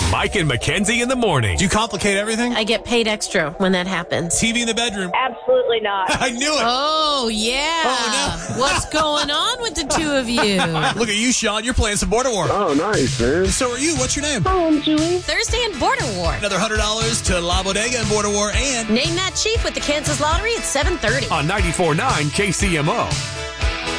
Mike and Mackenzie in the morning. Do you complicate everything? I get paid extra when that happens. TV in the bedroom. Absolutely not. I knew it. Oh, yeah. Oh, no. What's going on with the two of you? Look at you, Sean. You're playing some Border War. Oh, nice, man. So are you. What's your name? Oh, I'm Julie. Thursday in Border War. Another $100 to La Bodega and Border War and Name that chief with the Kansas Lottery at 7:30. On 94.9 KCMO.